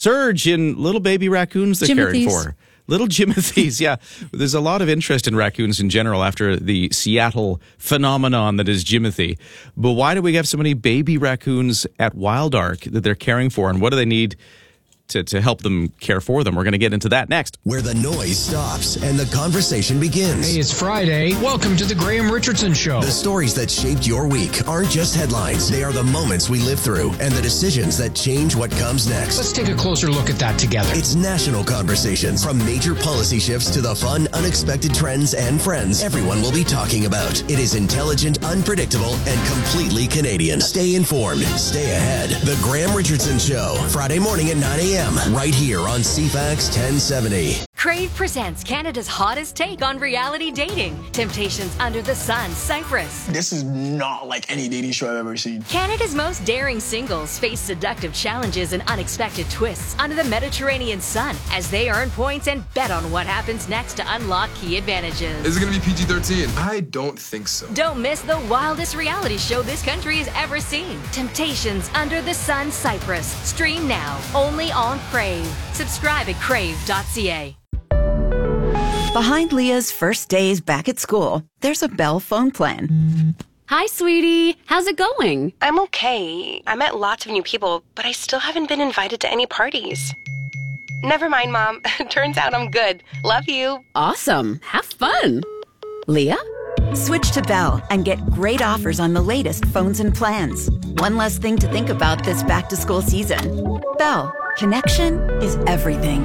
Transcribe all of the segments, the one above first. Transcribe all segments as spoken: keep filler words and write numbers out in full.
surge in little baby raccoons they're caring for. Little Jimothy's, yeah. There's a lot of interest in raccoons in general after the Seattle phenomenon that is Jimothy. But why do we have so many baby raccoons at Wild Ark that they're caring for, and what do they need to, to help them care for them? We're going to get into that next. Where the noise stops and the conversation begins. Hey, it's Friday. Welcome to the Graham Richardson Show. The stories that shaped your week aren't just headlines. They are the moments we live through and the decisions that change what comes next. Let's take a closer look at that together. It's national conversations. From major policy shifts to the fun, unexpected trends and friends everyone will be talking about. It is intelligent, unpredictable, and completely Canadian. Stay informed. Stay ahead. The Graham Richardson Show. Friday morning at nine a.m. right here on C FAX ten seventy. Crave presents Canada's hottest take on reality dating. Temptations Under the Sun, Cyprus. This is not like any dating show I've ever seen. Canada's most daring singles face seductive challenges and unexpected twists under the Mediterranean sun as they earn points and bet on what happens next to unlock key advantages. Is it going to be P G thirteen? I don't think so. Don't miss the wildest reality show this country has ever seen. Temptations Under the Sun, Cyprus. Stream now, only on Crave. Subscribe at crave dot c a. Behind Leah's first days back at school, there's a Bell phone plan. Hi, sweetie. How's it going? I'm okay. I met lots of new people, but I still haven't been invited to any parties. Never mind, Mom. Turns out I'm good. Love you. Awesome. Have fun. Leah? Switch to Bell and get great offers on the latest phones and plans. One less thing to think about this back-to-school season. Bell. Connection is everything.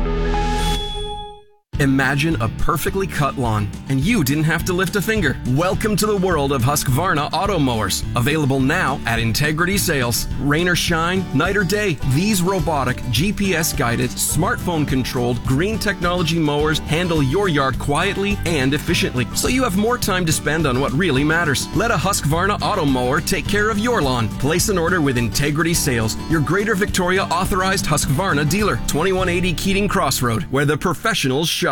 Imagine a perfectly cut lawn, and you didn't have to lift a finger. Welcome to the world of Husqvarna auto mowers. Available now at Integrity Sales. Rain or shine, night or day, these robotic, G P S-guided, smartphone-controlled, green technology mowers handle your yard quietly and efficiently, so you have more time to spend on what really matters. Let a Husqvarna auto mower take care of your lawn. Place an order with Integrity Sales, your Greater Victoria authorized Husqvarna dealer. twenty-one eighty Keating Crossroad, where the professionals shop.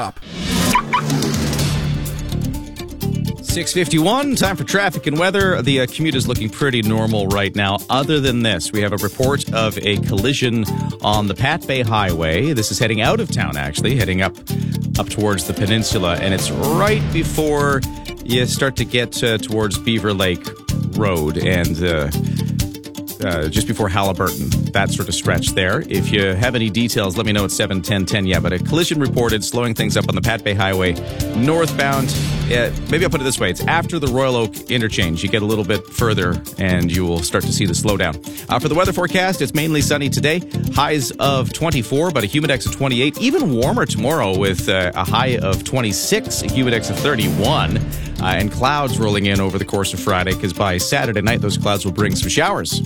six fifty-one, time for traffic and weather. The uh, commute is looking pretty normal right now. Other than this, we have a report of a collision on the Pat Bay Highway. This is heading out of town, actually, heading up up towards the peninsula, and it's right before you start to get uh, towards Beaver Lake Road and uh, uh, just before Halliburton, that sort of stretch there. If you have any details, let me know at seven ten ten. Yeah, but a collision reported, slowing things up on the Pat Bay Highway northbound. Yeah, maybe I'll put it this way. It's after the Royal Oak interchange. You get a little bit further, and you will start to see the slowdown. Uh, for the weather forecast, it's mainly sunny today. Highs of twenty-four, but a humidex of twenty-eight. Even warmer tomorrow with uh, a high of twenty-six, a humidex of thirty-one. Uh, and clouds rolling in over the course of Friday, because by Saturday night, those clouds will bring some showers.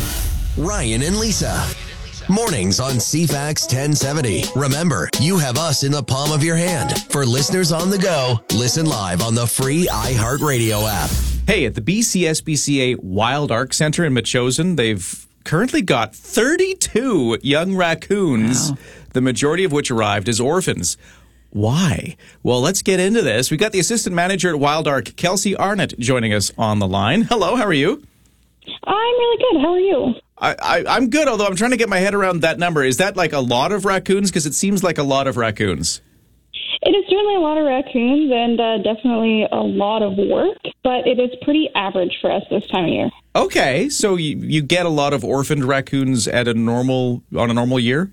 Ryan and Lisa. Mornings on C FAX ten seventy. Remember, you have us in the palm of your hand. For listeners on the go, listen live on the free iHeartRadio app. Hey, at the B C S B C A Wild Ark Center in Metchosin, they've currently got thirty-two young raccoons, wow. The majority of which arrived as orphans. Why? Well, let's get into this. We've got the assistant manager at Wild Ark, Kelsey Arnott, joining us on the line. Hello, how are you? I'm really good. How are you? I, I, I'm good, although I'm trying to get my head around that number. Is that like a lot of raccoons? Because it seems like a lot of raccoons. It is certainly a lot of raccoons and uh, definitely a lot of work, but it is pretty average for us this time of year. Okay, so you, you get a lot of orphaned raccoons at a normal on a normal year?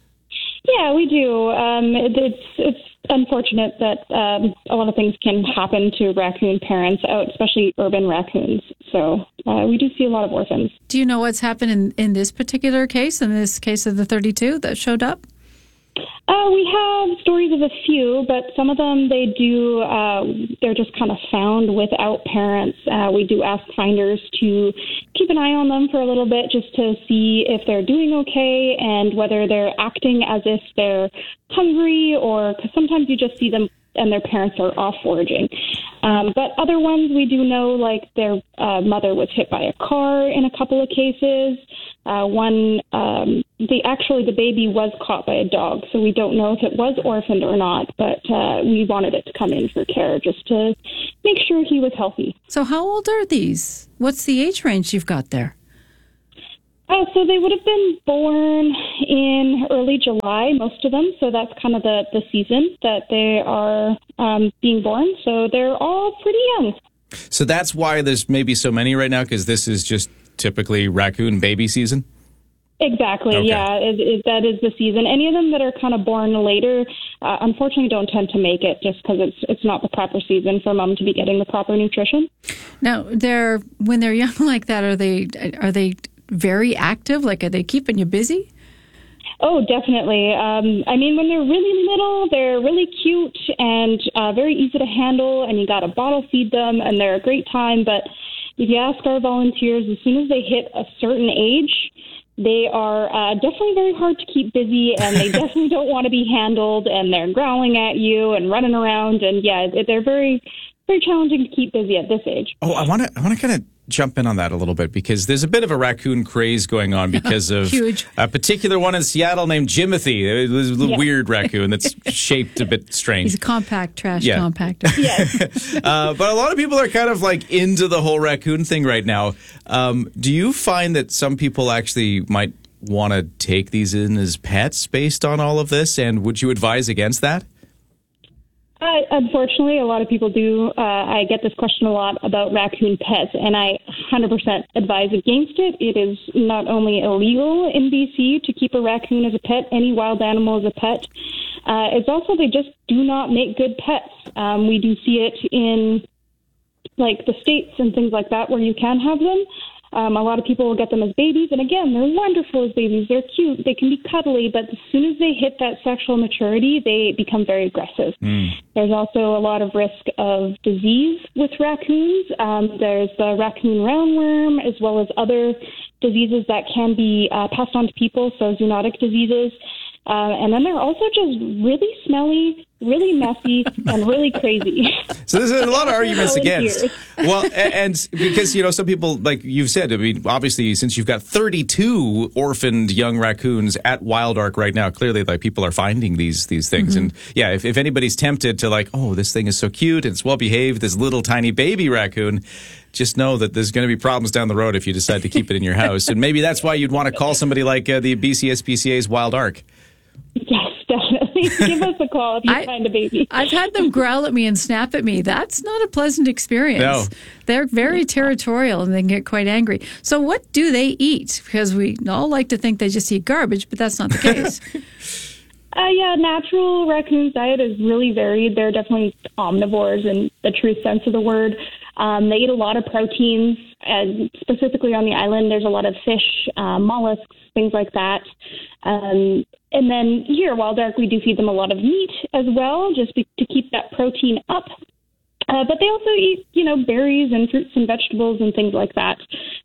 Yeah, we do. Um, it, it's it's unfortunate that um, a lot of things can happen to raccoon parents out, especially urban raccoons. So uh, we do see a lot of orphans. Do you know what's happened in, in this particular case, in this case of the thirty-two that showed up? Uh, we have stories of a few, but some of them they do, uh, they're just kind of found without parents. Uh, we do ask finders to keep an eye on them for a little bit just to see if they're doing okay and whether they're acting as if they're hungry, or because sometimes you just see them and their parents are off foraging. Um, but other ones we do know, like their uh, mother was hit by a car in a couple of cases. Uh, one, um, the actually the baby was caught by a dog, so we don't know if it was orphaned or not, but uh, we wanted it to come in for care just to make sure he was healthy. So how old are these? What's the age range you've got there? Uh, so they would have been born in early July, most of them. So that's kind of the, the season that they are um, being born. So they're all pretty young. So that's why there's maybe so many right now, because this is just typically raccoon baby season? Exactly, okay. yeah, it, it, that is the season. Any of them that are kind of born later, uh, unfortunately, don't tend to make it just because it's it's not the proper season for mom to be getting the proper nutrition. Now, they're when they're young like that, are they are they very active? Like, are they keeping you busy? Oh, definitely. Um, I mean, when they're really little, they're really cute and uh, very easy to handle, and you got to bottle feed them, and they're a great time. But if you ask our volunteers, as soon as they hit a certain age, they are uh, definitely very hard to keep busy, and they definitely don't want to be handled, and they're growling at you and running around, and yeah, they're very, very challenging to keep busy at this age. Oh, I want to, I want to kind of jump in on that a little bit, because there's a bit of a raccoon craze going on because of Huge. a particular one in Seattle named Jimothy. It was a Yeah. weird raccoon that's shaped a bit strange. He's a compact trash Yeah. compactor. Yes. uh, but a lot of people are kind of like into the whole raccoon thing right now. Um, do you find that some people actually might want to take these in as pets based on all of this? And would you advise against that? Uh, unfortunately, a lot of people do. Uh, I get this question a lot about raccoon pets, and I one hundred percent advise against it. It is not only illegal in B C to keep a raccoon as a pet, any wild animal as a pet. Uh, it's also they just do not make good pets. Um, we do see it in like the States and things like that where you can have them. Um, a lot of people will get them as babies, and again, they're wonderful as babies. They're cute. They can be cuddly, but as soon as they hit that sexual maturity, they become very aggressive. Mm. There's also a lot of risk of disease with raccoons. Um, there's the raccoon roundworm, as well as other diseases that can be uh, passed on to people, so zoonotic diseases. Uh, and then they're also just really smelly, really messy, and really crazy. So there's a lot of arguments against. Volunteers. Well, a- and because, you know, some people, like you've said, I mean, obviously, since you've got thirty-two orphaned young raccoons at Wild Ark right now, clearly, like, people are finding these these things. Mm-hmm. And yeah, if, if anybody's tempted to, like, oh, this thing is so cute, it's well behaved, this little tiny baby raccoon, just know that there's going to be problems down the road if you decide to keep it in your house. And maybe that's why you'd want to call somebody like uh, the B C S P C A's Wild Ark. Yes, definitely. Give us a call if you I- find a baby. I've had them growl at me and snap at me. That's not a pleasant experience. No. They're very territorial and they can get quite angry. So what do they eat? Because we all like to think they just eat garbage, but that's not the case. Uh, yeah, natural raccoon's diet is really varied. They're definitely omnivores in the true sense of the word. Um, they eat a lot of proteins, and specifically on the island, there's a lot of fish, uh, mollusks, things like that. Um, and then here at Wild Ark, we do feed them a lot of meat as well, just be- to keep that protein up. Uh, but they also eat, you know, berries and fruits and vegetables and things like that.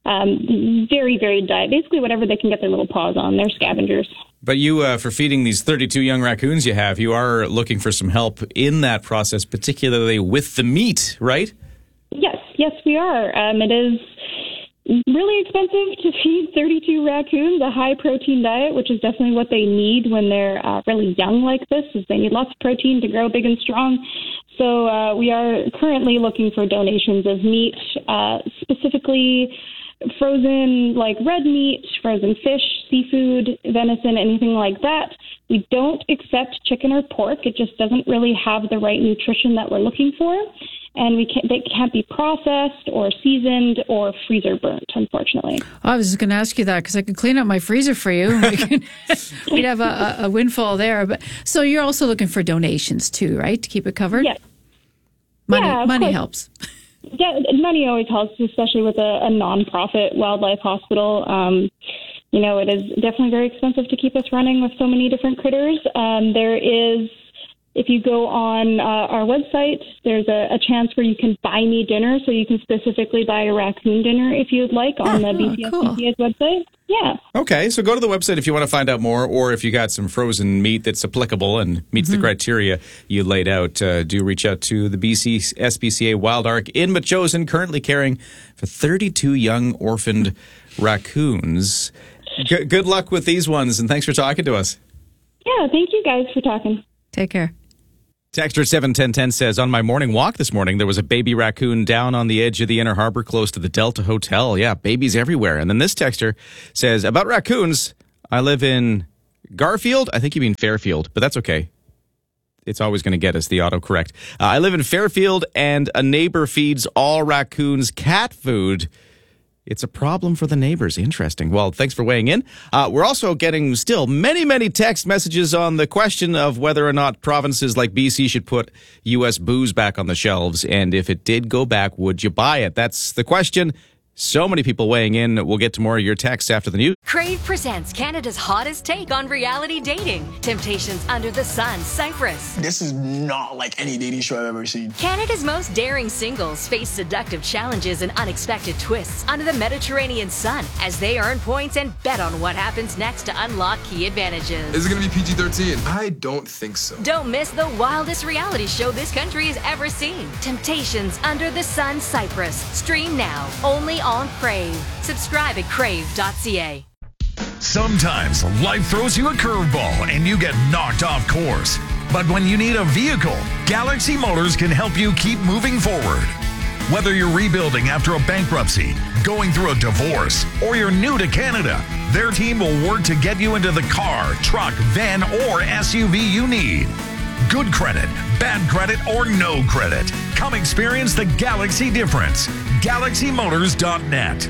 Um, very varied diet. Basically, whatever they can get their little paws on. They're scavengers. But you, uh, for feeding these thirty-two young raccoons you have, you are looking for some help in that process, particularly with the meat, right? Yes, yes, we are. Um, it is really expensive to feed thirty-two raccoons a high-protein diet, which is definitely what they need when they're uh, really young like this, is they need lots of protein to grow big and strong. So uh, we are currently looking for donations of meat, uh, specifically frozen, like red meat, frozen fish, seafood, venison, anything like that. We don't accept chicken or pork. It just doesn't really have the right nutrition that we're looking for. And we can't, they can't be processed or seasoned or freezer burnt, unfortunately. I was just going to ask you that because I could clean up my freezer for you. We can, we'd have a, a windfall there. But so you're also looking for donations too, right? To keep it covered? Yes. Money, Yeah, of money course. helps. Yeah, money always helps, especially with a, a non-profit wildlife hospital. Um, you know, it is definitely very expensive to keep us running with so many different critters. Um, there is, if you go on uh, our website, there's a, a chance where you can buy me dinner, so you can specifically buy a raccoon dinner if you'd like on the B C S P C A's website. Yeah. Okay, so go to the website if you want to find out more, or if you got some frozen meat that's applicable and meets Mm-hmm. the criteria you laid out, uh, do reach out to the B C S P C A Wild Ark in Metchosin, currently caring for thirty-two young orphaned raccoons. G- good luck with these ones, and thanks for talking to us. Yeah, thank you guys for talking. Take care. Texter seven ten ten says, on my morning walk this morning, there was a baby raccoon down on the edge of the Inner Harbor close to the Delta Hotel. Yeah, babies everywhere. And then this texter says, about raccoons, I live in Garfield. I think you mean Fairfield, but that's okay. It's always going to get us the autocorrect. Uh, I live in Fairfield, and a neighbor feeds all raccoons cat food. It's a problem for the neighbors. Interesting. Well, thanks for weighing in. Uh, we're also getting still many, many text messages on the question of whether or not provinces like B C should put U S booze back on the shelves. And if it did go back, would you buy it? That's the question. So many people weighing in. We'll get to more of your texts after the news. Crave presents Canada's hottest take on reality dating. Temptations Under the Sun, Cyprus. This is not like any dating show I've ever seen. Canada's most daring singles face seductive challenges and unexpected twists under the Mediterranean sun as they earn points and bet on what happens next to unlock key advantages. Is it going to be P G thirteen? I don't think so. Don't miss the wildest reality show this country has ever seen. Temptations Under the Sun, Cyprus. Stream now, only on Crave. Subscribe at crave dot c a. Sometimes life throws you a curveball and you get knocked off course. But when you need a vehicle, Galaxy Motors can help you keep moving forward. Whether you're rebuilding after a bankruptcy, going through a divorce, or you're new to Canada, their team will work to get you into the car, truck, van, or S U V you need. Good credit, bad credit, or no credit. Come experience the Galaxy difference. Galaxy Motors dot net.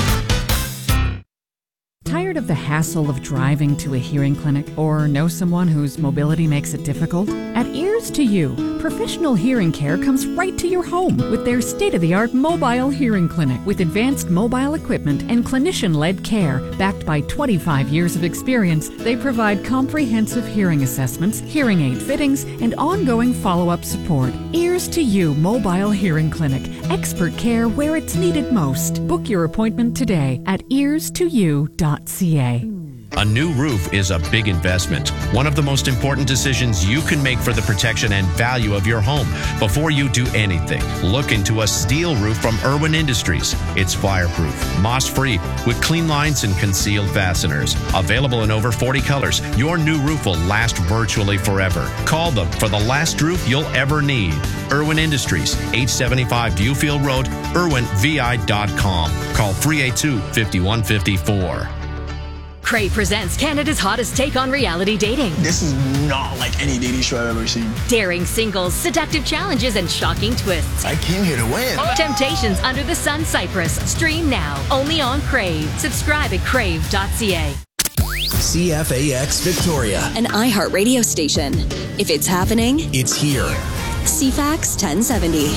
Tired of the hassle of driving to a hearing clinic or know someone whose mobility makes it difficult? At Ears to You, professional hearing care comes right to your home with their state-of-the-art mobile hearing clinic with advanced mobile equipment and clinician-led care. Backed by twenty-five years of experience, they provide comprehensive hearing assessments, hearing aid fittings, and ongoing follow-up support. Ears to You Mobile Hearing Clinic. Expert care where it's needed most. Book your appointment today at ears to you dot c a. A new roof is a big investment. One of the most important decisions you can make for the protection and value of your home. Before you do anything, look into a steel roof from Irwin Industries. It's fireproof, moss-free, with clean lines and concealed fasteners. Available in over forty colors, your new roof will last virtually forever. Call them for the last roof you'll ever need. Irwin Industries, eight seventy-five Viewfield Road, irwin v i dot com. Call three eight two, five one five four. Crave presents Canada's hottest take on reality dating. This is not like any dating show I've ever seen. Daring singles, seductive challenges, and shocking twists. I came here to win. Temptations Under the Sun, Cyprus. Stream now, only on Crave. Subscribe at crave dot c a. C F A X Victoria. An iHeart radio station. If it's happening, it's here. C FAX ten seventy.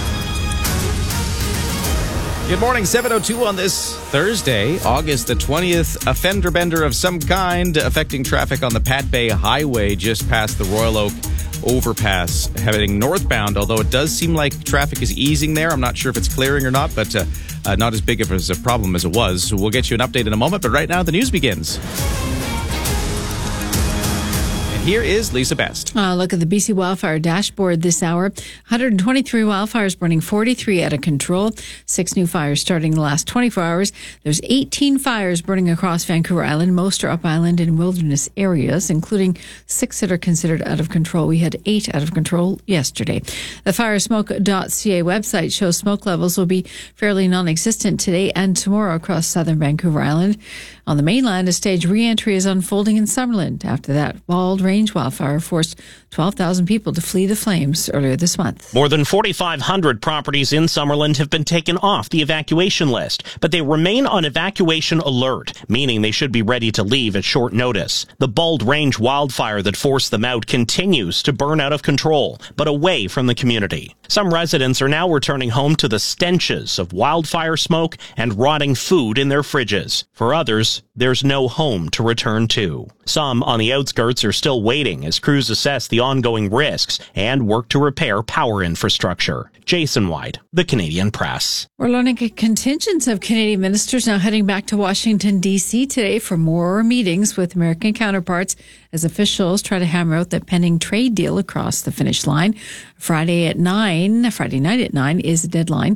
Good morning, seven oh two on this Thursday, August the twentieth. A fender bender of some kind affecting traffic on the Pat Bay Highway just past the Royal Oak overpass heading northbound, although it does seem like traffic is easing there. I'm not sure if it's clearing or not, but uh, uh, not as big of a problem as it was. So we'll get you an update in a moment, but right now the news begins. Here is Lisa Best. Uh, look at the B C wildfire dashboard this hour. one hundred twenty-three wildfires burning, forty-three out of control. Six new fires starting the last twenty-four hours. There's eighteen fires burning across Vancouver Island. Most are up island and wilderness areas, including six that are considered out of control. We had eight out of control yesterday. The firesmoke dot c a website shows smoke levels will be fairly non-existent today and tomorrow across southern Vancouver Island. On the mainland, a staged re-entry is unfolding in Summerland. After that, Bald Range wildfire forced twelve thousand people to flee the flames earlier this month. More than forty-five hundred properties in Summerland have been taken off the evacuation list, but they remain on evacuation alert, meaning they should be ready to leave at short notice. The Bald Range wildfire that forced them out continues to burn out of control, but away from the community. Some residents are now returning home to the stenches of wildfire smoke and rotting food in their fridges. For others, there's no home to return to. Some on the outskirts are still waiting as crews assess the ongoing risks and work to repair power infrastructure. Jason White, The Canadian Press. We're learning a contingent of Canadian ministers now heading back to Washington, D C today for more meetings with American counterparts as officials try to hammer out the pending trade deal across the finish line. Friday at nine, Friday night at nine is the deadline.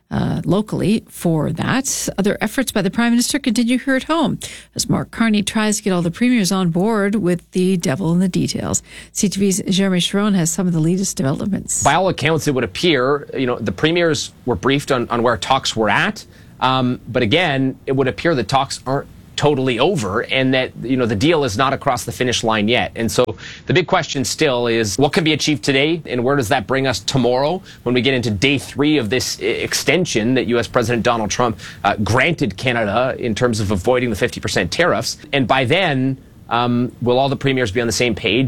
uh, locally for that. Other efforts by the Prime Minister continue here at home as Mark Carney tries to get all the premiers on board with the devil in the details. C T V's Jeremy Sharon has some of the latest developments. By all accounts, it would appear, you know, the premiers were briefed on, on where talks were at. Um, but again, it would appear that talks aren't totally over and that, you know, the deal is not across the finish line yet. And so the big question still is what can be achieved today and where does that bring us tomorrow when we get into day three of this extension that U S President Donald Trump uh, granted Canada in terms of avoiding the fifty percent tariffs. And by then, um, will all the premiers be on the same page?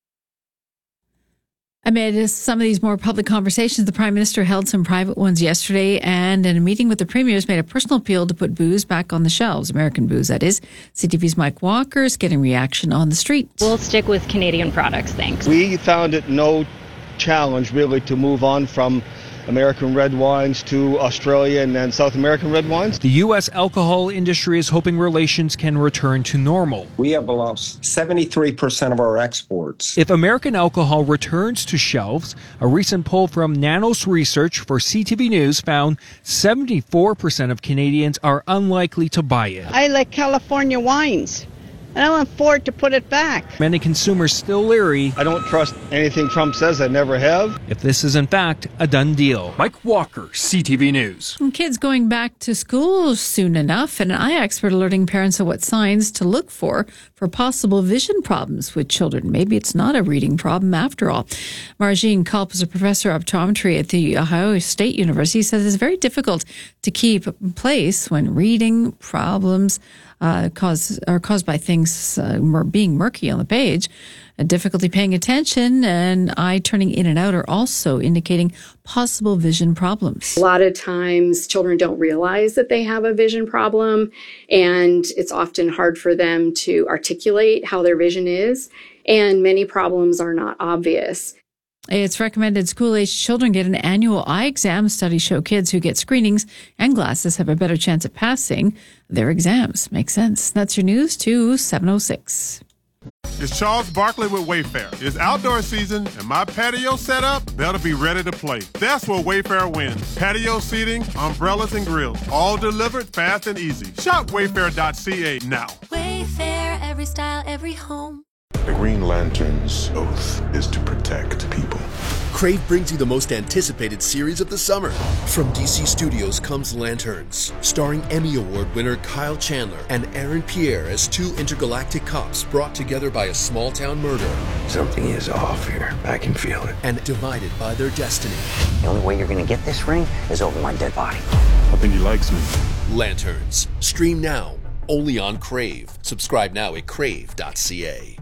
Amid some of these more public conversations, the Prime Minister held some private ones yesterday and in a meeting with the premiers made a personal appeal to put booze back on the shelves, American booze, that is. C T V's Mike Walker is getting reaction on the street. We'll stick with Canadian products, thanks. We found it no challenge, really, to move on from American red wines to Australian and South American red wines. The U S alcohol industry is hoping relations can return to normal. We have lost seventy-three percent of our exports. If American alcohol returns to shelves, a recent poll from Nanos Research for C T V News found seventy-four percent of Canadians are unlikely to buy it. I like California wines. I don't afford to put it back. Many consumers still leery. I don't trust anything Trump says. I never have. If this is in fact a done deal. Mike Walker, C T V News. And kids going back to school soon enough, and an eye expert alerting parents of what signs to look for for possible vision problems with children. Maybe it's not a reading problem after all. Marjane Culp is a professor of optometry at the Ohio State University. Says it's very difficult to keep place when reading problems Uh, cause, are caused by things uh, mur- being murky on the page. Uh, difficulty paying attention and eye turning in and out are also indicating possible vision problems. A lot of times children don't realize that they have a vision problem, and it's often hard for them to articulate how their vision is, and many problems are not obvious. It's recommended school-aged children get an annual eye exam. Studies show kids who get screenings and glasses have a better chance of passing their exams. Makes sense. That's your news to seven oh six. It's Charles Barkley with Wayfair. It's outdoor season, and my patio setup better be ready to play. That's where Wayfair wins. Patio seating, umbrellas, and grills, all delivered fast and easy. Shop wayfair dot c a now. Wayfair, every style, every home. The Green Lantern's oath is to protect people. Crave brings you the most anticipated series of the summer. From D C Studios comes Lanterns, starring Emmy Award winner Kyle Chandler and Aaron Pierre as two intergalactic cops brought together by a small-town murder. Something is off here. I can feel it. And divided by their destiny. The only way you're going to get this ring is over my dead body. I think he likes me. Lanterns. Stream now. Only on Crave. Subscribe now at crave dot c a.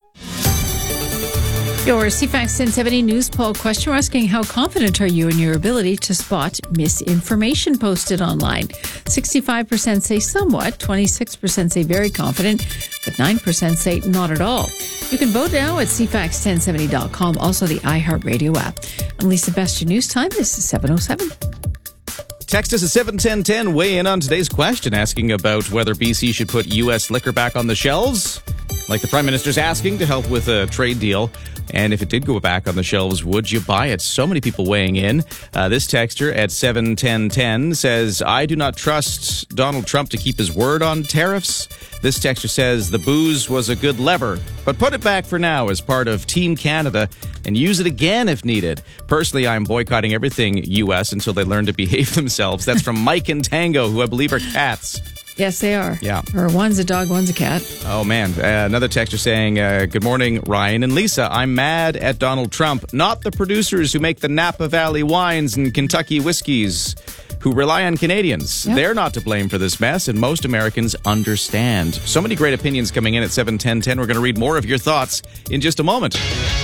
Your C FAX ten seventy news poll question, we're asking how confident are you in your ability to spot misinformation posted online? sixty-five percent say somewhat, twenty-six percent say very confident, but nine percent say not at all. You can vote now at c fax ten seventy dot com, also the iHeartRadio app. I'm Lisa Best, your news time. This is seven oh seven. Text us at seven ten ten. Weigh in on today's question, asking about whether B C should put U S liquor back on the shelves, like the Prime Minister's asking, to help with a trade deal. And if it did go back on the shelves, would you buy it? So many people weighing in. Uh, this texter at seven ten ten says, I do not trust Donald Trump to keep his word on tariffs. This texter says the booze was a good lever, but put it back for now as part of Team Canada and use it again if needed. Personally, I'm boycotting everything U S until they learn to behave themselves. That's from Mike and Tango, who I believe are cats. Yes, they are. Yeah. Or one's a dog, one's a cat. Oh, man. Uh, another texter saying, uh, good morning, Ryan and Lisa. I'm mad at Donald Trump, not the producers who make the Napa Valley wines and Kentucky whiskeys, who rely on Canadians. Yep. They're not to blame for this mess, and most Americans understand. So many great opinions coming in at seven ten ten. We're going to read more of your thoughts in just a moment.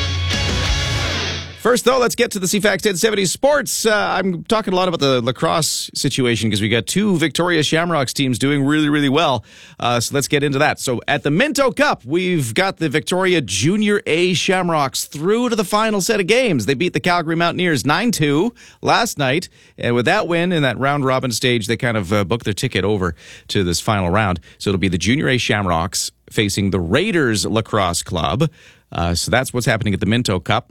First, though, let's get to the C FAX ten seventy sports. Uh, I'm talking a lot about the lacrosse situation because we got two Victoria Shamrocks teams doing really, really well. Uh, so let's get into that. So at the Minto Cup, we've got the Victoria Junior A Shamrocks through to the final set of games. They beat the Calgary Mountaineers nine two last night. And with that win in that round-robin stage, they kind of uh, booked their ticket over to this final round. So it'll be the Junior A Shamrocks facing the Raiders Lacrosse Club. Uh, so that's what's happening at the Minto Cup.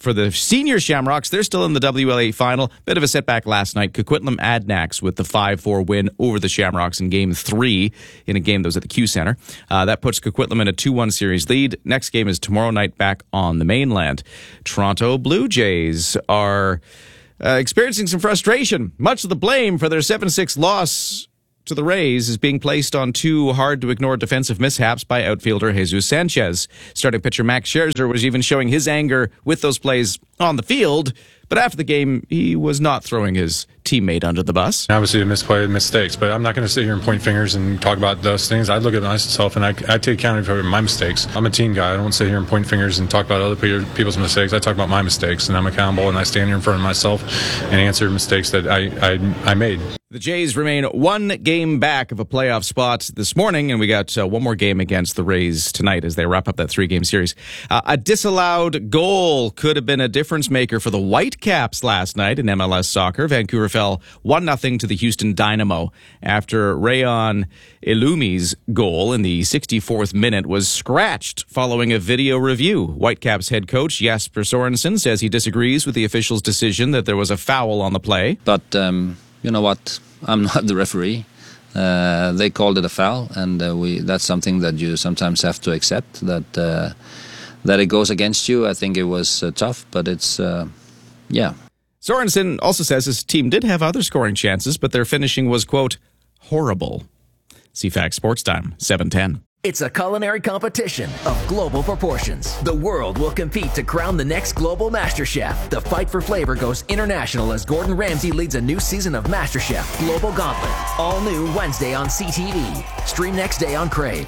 for the senior Shamrocks, they're still in the W L A final. Bit of a setback last night. Coquitlam Adnax with the five four win over the Shamrocks in game three in a game that was at the Q Center. Uh, that puts Coquitlam in a two one series lead. Next game is tomorrow night back on the mainland. Toronto Blue Jays are uh, experiencing some frustration. Much of the blame for their seven six loss to the Rays is being placed on two hard-to-ignore defensive mishaps by outfielder Jesus Sanchez. Starting pitcher Max Scherzer was even showing his anger with those plays on the field, but after the game, he was not throwing his teammate under the bus. Obviously, a misplay, mistakes, but I'm not going to sit here and point fingers and talk about those things. I look at myself and I, I take accountability for my mistakes. I'm a team guy. I don't sit here and point fingers and talk about other people's mistakes. I talk about my mistakes, and I'm accountable, and I stand here in front of myself and answer mistakes that I, I, I made. The Jays remain one game back of a playoff spot this morning, and we got uh, one more game against the Rays tonight as they wrap up that three-game series. Uh, a disallowed goal could have been a difference maker for the Whitecaps last night in M L S soccer. Vancouver fell one nothing to the Houston Dynamo after Rayon Ilumi's goal in the sixty-fourth minute was scratched following a video review. Whitecaps head coach Jesper Sorensen says he disagrees with the official's decision that there was a foul on the play. But um, you know what? I'm not the referee. Uh, they called it a foul, and uh, we that's something that you sometimes have to accept, that uh, that it goes against you. I think it was uh, tough, but it's, uh, yeah. Sorensen also says his team did have other scoring chances, but their finishing was, quote, horrible. C FAX Sports Time, seven ten. It's a culinary competition of global proportions. The world will compete to crown the next global Master Chef. The fight for flavor goes international as Gordon Ramsay leads a new season of Master Chef Global Gauntlet. All new Wednesday on C T V. Stream next day on Crave.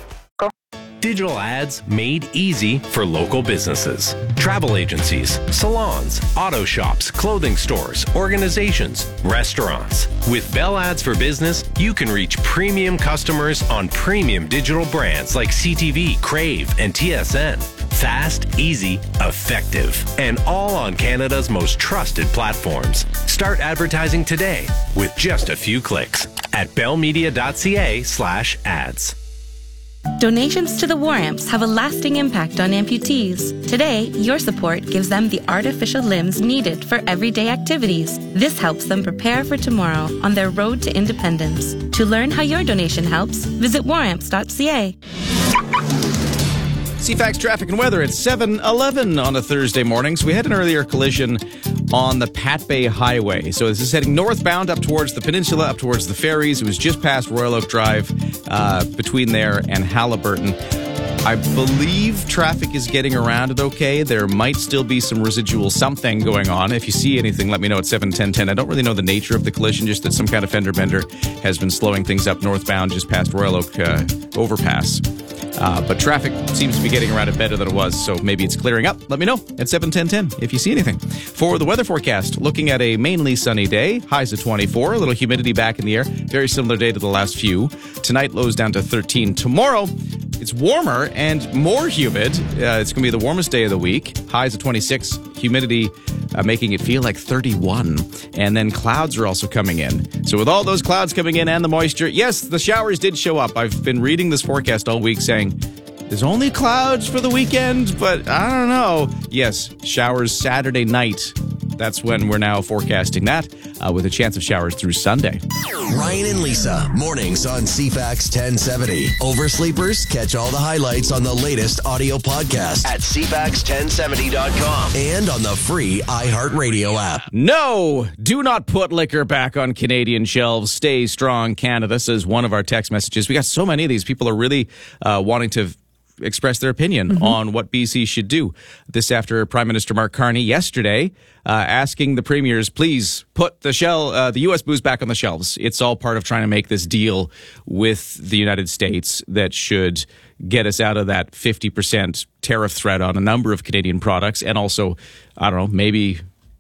Digital ads made easy for local businesses. Travel agencies, salons, auto shops, clothing stores, organizations, restaurants. With Bell Ads for Business, you can reach premium customers on premium digital brands like C T V, Crave, and T S N. Fast, easy, effective, and all on Canada's most trusted platforms. Start advertising today with just a few clicks at bellmedia.ca slash ads. Donations to the War Amps have a lasting impact on amputees. Today, your support gives them the artificial limbs needed for everyday activities. This helps them prepare for tomorrow on their road to independence. To learn how your donation helps, visit war amps dot c a. C FAX traffic and weather at seven eleven on a Thursday morning. So we had an earlier collision on the Pat Bay Highway. So this is heading northbound up towards the peninsula, up towards the ferries. It was just past Royal Oak Drive, uh, between there and Halliburton. I believe traffic is getting around it okay. There might still be some residual something going on. If you see anything, let me know at seven ten ten. I don't really know the nature of the collision, just that some kind of fender bender has been slowing things up northbound just past Royal Oak uh, overpass. Uh, but traffic seems to be getting around it better than it was, so maybe it's clearing up. Let me know at seven ten ten if you see anything. For the weather forecast, looking at a mainly sunny day, highs of twenty-four, a little humidity back in the air. Very similar day to the last few. Tonight, lows down to thirteen. Tomorrow, it's warmer and more humid. Uh, it's going to be the warmest day of the week. Highs of twenty-six, humidity uh, making it feel like thirty-one. And then clouds are also coming in. So with all those clouds coming in and the moisture, yes, the showers did show up. I've been reading this forecast all week saying, there's only clouds for the weekend, but I don't know. Yes, showers Saturday night. That's when we're now forecasting that, uh, with a chance of showers through Sunday. Ryan and Lisa, mornings on C FAX ten seventy. Oversleepers, catch all the highlights on the latest audio podcast at c fax ten seventy dot com and on the free iHeartRadio app. No, do not put liquor back on Canadian shelves. Stay strong, Canada, says one of our text messages. We got so many of these. People are really uh, wanting to express their opinion mm-hmm. on what B C should do. This after Prime Minister Mark Carney yesterday uh, asking the premiers, please put the shell, uh, the U S booze back on the shelves. It's all part of trying to make this deal with the United States that should get us out of that fifty percent tariff threat on a number of Canadian products, and also, I don't know, maybe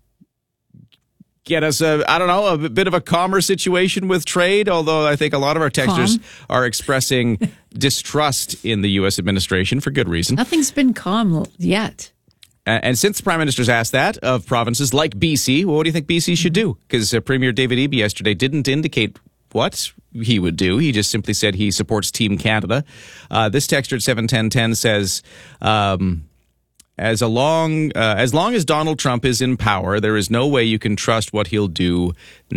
get us a, I don't know, a bit of a calmer situation with trade, although I think a lot of our texters calm. are expressing distrust in the U S administration for good reason. Nothing's been calm yet. And, and since the Prime Minister's asked that of provinces like B C, well, what do you think B C should do? Because uh, Premier David Eby yesterday didn't indicate what he would do. He just simply said he supports Team Canada. Uh, this texter at seven ten ten says, um, as a long uh, as long as Donald Trump is in power, there is no way you can trust what he'll do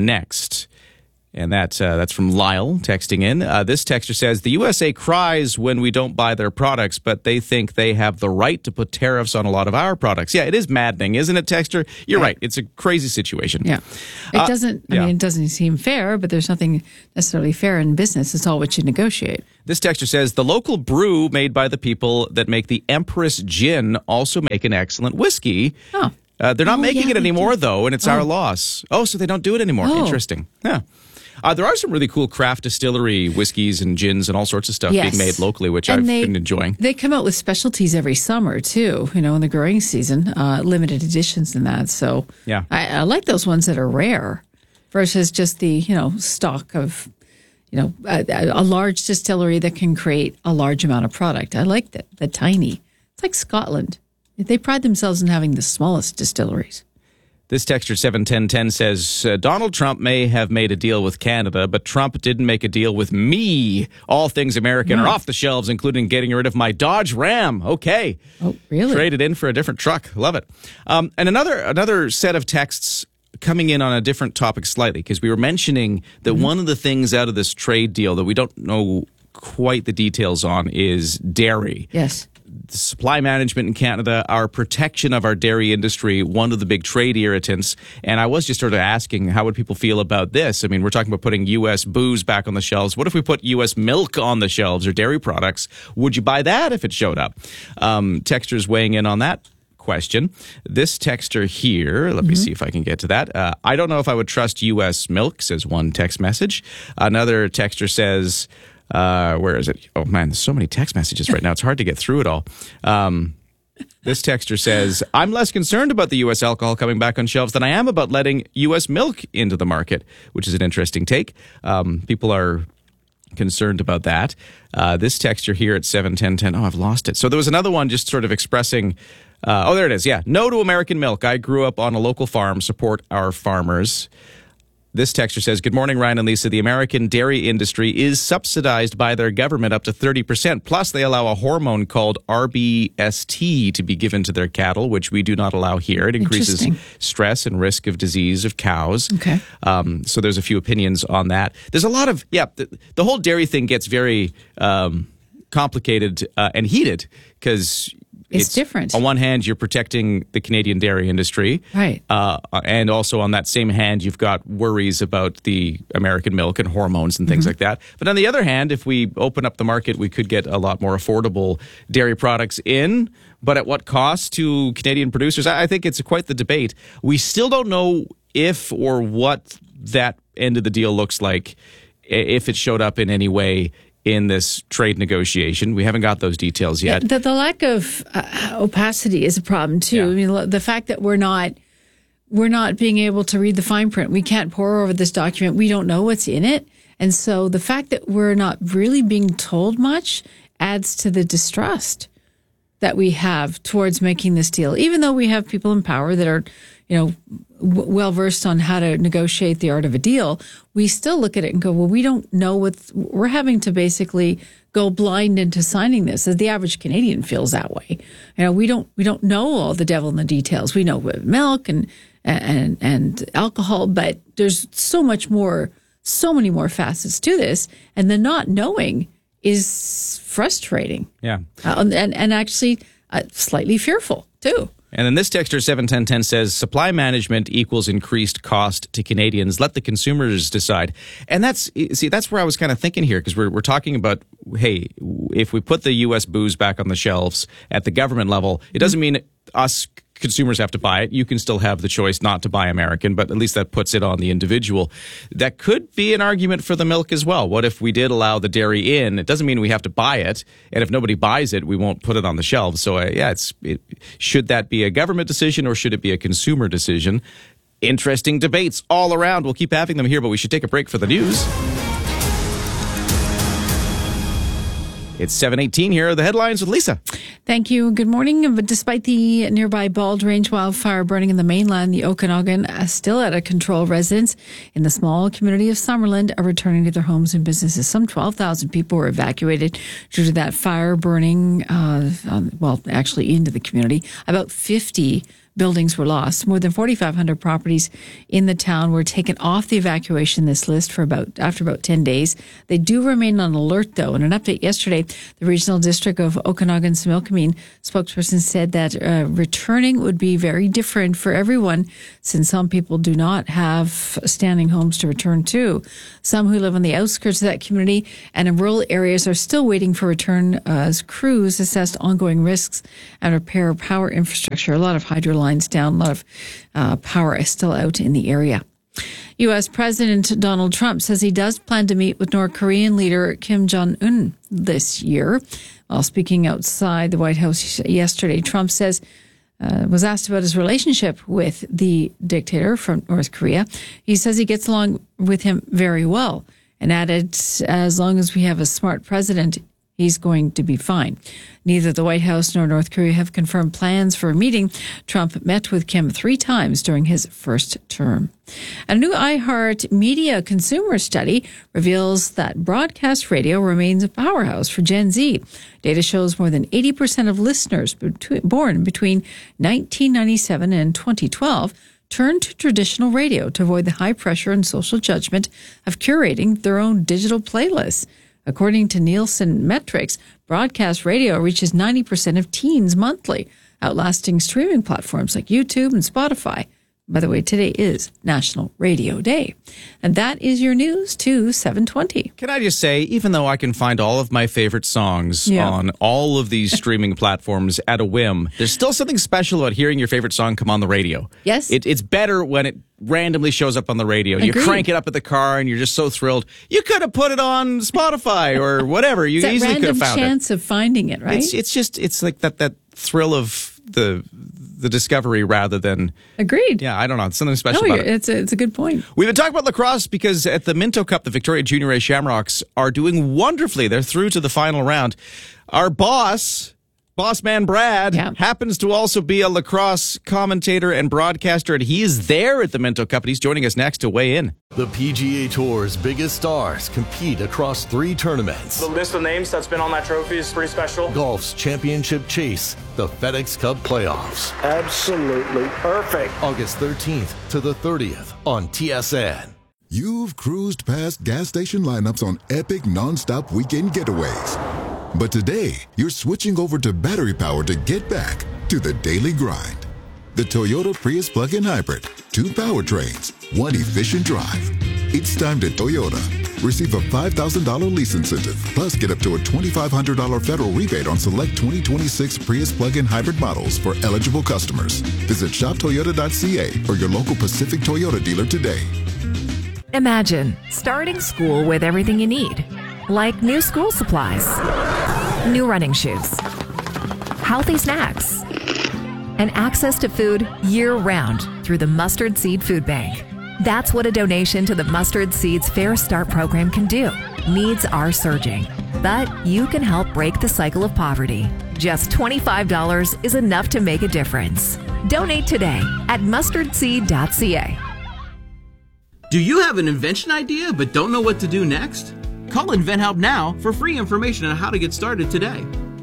next. And that's, uh, that's from Lyle texting in. Uh, this texter says, the U S A cries when we don't buy their products, but they think they have the right to put tariffs on a lot of our products. Yeah, it is maddening, isn't it, texter? You're right. It's a crazy situation. Yeah. It Uh, doesn't, I yeah. mean, it doesn't seem fair, but there's nothing necessarily fair in business. It's all what you negotiate. This texter says, the local brew made by the people that make the Empress Gin also make an excellent whiskey. Oh. Uh, they're not Oh, making yeah, it they anymore, do. though, and it's Oh. our loss. Oh, so they don't do it anymore. Oh. Interesting. Yeah. Uh, there are some really cool craft distillery whiskeys and gins and all sorts of stuff Yes. being made locally, which And I've they- been enjoying. They come out with specialties every summer, too, you know, in the growing season, uh, limited editions and that. So Yeah. I, I like those ones that are rare versus just the, you know, stock of, you know, a, a large distillery that can create a large amount of product. I like that, the tiny. It's like Scotland. They pride themselves in having the smallest distilleries. This texter seven ten ten says, uh, Donald Trump may have made a deal with Canada, but Trump didn't make a deal with me. All things American No. are off the shelves, including getting rid of my Dodge Ram. Okay. Oh, really? Traded in for a different truck. Love it. Um, and another another set of texts coming in on a different topic slightly, because we were mentioning that Mm-hmm. one of the things out of this trade deal that we don't know quite the details on is dairy. Yes. The supply management in Canada, our protection of our dairy industry, one of the big trade irritants. And I was just sort of asking, how would people feel about this? I mean, we're talking about putting U S booze back on the shelves. What if we put U S milk on the shelves or dairy products? Would you buy that if it showed up? Um, texters weighing in on that question. This texter here, let me see if I can get to that. Uh, I don't know if I would trust U S milk, says one text message. Another texter says, Uh, where is it? Oh, man, there's so many text messages right now. It's hard to get through it all. Um, this texter says, I'm less concerned about the U S alcohol coming back on shelves than I am about letting U S milk into the market, which is an interesting take. Um, people are concerned about that. Uh, this texture here at seven ten ten, oh, I've lost it. So there was another one just sort of expressing, uh, oh, there it is. Yeah. No to American milk. I grew up on a local farm, support our farmers. This texter says, good morning, Ryan and Lisa. The American dairy industry is subsidized by their government up to thirty percent. Plus, they allow a hormone called R B S T to be given to their cattle, which we do not allow here. It increases stress and risk of disease of cows. Okay. Um, so there's a few opinions on that. There's a lot of, yeah, the, the whole dairy thing gets very um, complicated uh, and heated because It's different. On one hand, you're protecting the Canadian dairy industry. Right. Uh, and also on that same hand, you've got worries about the American milk and hormones and things Mm-hmm. like that. But on the other hand, if we open up the market, we could get a lot more affordable dairy products in. But at what cost to Canadian producers? I I think it's quite the debate. We still don't know if or what that end of the deal looks like, i- if it showed up in any way in this trade negotiation. We haven't got those details yet. The, the lack of uh, opacity is a problem too. I mean, the fact that we're not we're not being able to read the fine print. We can't pore over this document. We don't know what's in it, and so the fact that we're not really being told much adds to the distrust that we have towards making this deal. Even though we have people in power that are, you know, w- well versed on how to negotiate the art of a deal, we still look at it and go, well, we don't know what we're having to basically go blind into signing this. As the average Canadian feels that way. You know, we don't we don't know all the devil in the details. We know with milk and and and alcohol, but there's so much more, so many more facets to this, and the not knowing is frustrating. Yeah. Uh, and and actually uh, slightly fearful too. And then this texter seven ten ten says, supply management equals increased cost to Canadians. Let the consumers decide. And that's, see, that's where I was kind of thinking here, because we're, we're talking about, hey, if we put the U S booze back on the shelves at the government level, it doesn't mean us consumers have to buy it. You can still have the choice not to buy American, but at least that puts it on the individual. That could be an argument for the milk as well. What if we did allow the dairy in? It doesn't mean we have to buy it. And if nobody buys it, we won't put it on the shelves. So uh, yeah, it's it, should that be a government decision or should it be a consumer decision? Interesting debates all around. We'll keep having them here, but we should take a break for the news. It's seven eighteen. Here are the headlines with Lisa. Thank you. Good morning. But despite the nearby Bald Range wildfire burning in the mainland, the Okanagan is still out of control. Residents in the small community of Summerland are returning to their homes and businesses. Some twelve thousand people were evacuated due to that fire burning, uh, um, well, actually into the community. About fifty buildings were lost. More than forty-five hundred properties in the town were taken off the evacuation this list for about after about ten days. They do remain on alert, though. In an update yesterday, the Regional District of Okanagan-Similkameen spokesperson said that uh, returning would be very different for everyone, since some people do not have standing homes to return to. Some who live on the outskirts of that community and in rural areas are still waiting for return uh, as crews assessed ongoing risks and repair power infrastructure. A lot of hydro lines down, a lot of uh, power is still out in the area. U S. President Donald Trump says he does plan to meet with North Korean leader Kim Jong-un this year. While speaking outside the White House yesterday, Trump says uh, was asked about his relationship with the dictator from North Korea. He says he gets along with him very well and added, as long as we have a smart president, he's going to be fine. Neither the White House nor North Korea have confirmed plans for a meeting. Trump met with Kim three times during his first term. A new iHeart Media consumer study reveals that broadcast radio remains a powerhouse for Gen Z. Data shows more than eighty percent of listeners between, born between nineteen ninety-seven and twenty twelve turned to traditional radio to avoid the high pressure and social judgment of curating their own digital playlists. According to Nielsen metrics, broadcast radio reaches ninety percent of teens monthly, outlasting streaming platforms like YouTube and Spotify. By the way, today is National Radio Day. And that is your news to seven twenty. Can I just say, even though I can find all of my favorite songs Yeah. on all of these streaming platforms at a whim, there's still something special about hearing your favorite song come on the radio. Yes. It, it's better when it randomly shows up on the radio. You Agreed. crank it up at the car and you're just so thrilled. You could have put it on Spotify or whatever. You It's that easily could random have found chance it. of finding it, right? It's, it's just, it's like that, that thrill of the the discovery rather than... Agreed. Yeah, I don't know. It's something special No, about it. it's a, it's a good point. We've been talking about lacrosse because at the Minto Cup, the Victoria Junior A Shamrocks are doing wonderfully. They're through to the final round. Our boss, boss man Brad, happens to also be a lacrosse commentator and broadcaster, and he is there at the Minto Cup, and he's joining us next to weigh in. The P G A Tour's biggest stars compete across three tournaments. The list of names that's been on that trophy is pretty special. Golf's championship chase, the FedEx Cup playoffs. Absolutely perfect. August thirteenth to the thirtieth on T S N. You've cruised past gas station lineups on epic non-stop weekend getaways. But today, you're switching over to battery power to get back to the daily grind. The Toyota Prius plug-in hybrid. Two powertrains, one efficient drive. It's time to Toyota. Receive a five thousand dollars lease incentive, plus get up to a twenty-five hundred dollars federal rebate on select twenty twenty-six Prius plug-in hybrid models for eligible customers. Visit shop toyota dot c a or your local Pacific Toyota dealer today. Imagine starting school with everything you need, like new school supplies, new running shoes, healthy snacks, and access to food year-round through the Mustard Seed Food Bank. That's what a donation to the Mustard Seeds Fair Start program can do. Needs are surging, but you can help break the cycle of poverty. Just twenty-five dollars is enough to make a difference. Donate today at mustard seed dot c a. Do you have an invention idea but don't know what to do next? Call InventHelp now for free information on how to get started today.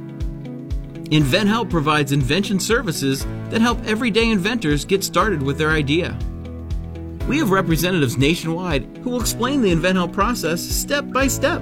InventHelp provides invention services that help everyday inventors get started with their idea. We have representatives nationwide who will explain the InventHelp process step by step.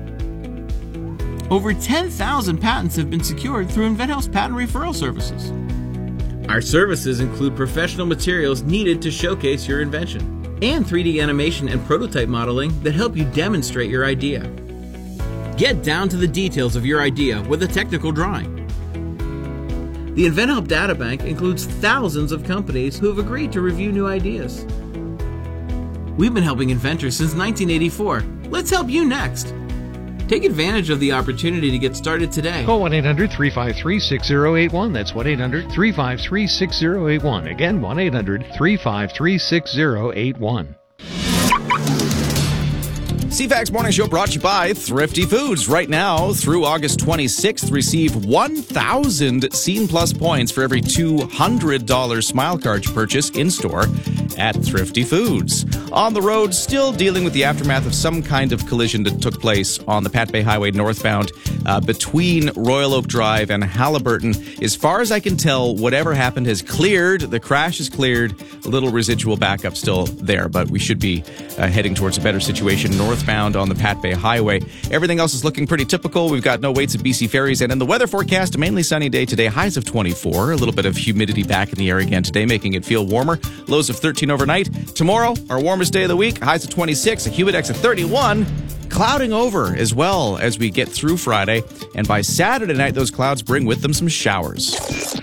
Over ten thousand patents have been secured through InventHelp's patent referral services. Our services include professional materials needed to showcase your invention, and three D animation and prototype modeling that help you demonstrate your idea. Get down to the details of your idea with a technical drawing. The InventHelp Data Bank includes thousands of companies who have agreed to review new ideas. We've been helping inventors since nineteen eighty-four. Let's help you next. Take advantage of the opportunity to get started today. Call one eight hundred three five three six zero eight one. That's one eight hundred three five three six zero eight one. Again, one eight hundred three five three six zero eight one. C FAX Morning Show brought to you by Thrifty Foods. Right now, through August twenty-sixth, receive one thousand Scene Plus points for every two hundred dollars Smile Card you purchase in-store at Thrifty Foods. On the road, still dealing with the aftermath of some kind of collision that took place on the Pat Bay Highway northbound uh, between Royal Oak Drive and Halliburton. As far as I can tell, whatever happened has cleared. The crash is cleared. A little residual backup still there, but we should be uh, heading towards a better situation northbound on the Pat Bay Highway. Everything else is looking pretty typical. We've got no waits at B C Ferries, and in the weather forecast, a mainly sunny day today, highs of twenty-four. A little bit of humidity back in the air again today, making it feel warmer. Lows of thirteen overnight. Tomorrow, our warmest day of the week, highs of twenty-six, a humidex of thirty-one. Clouding over as well as we get through Friday, and by Saturday night, those clouds bring with them some showers.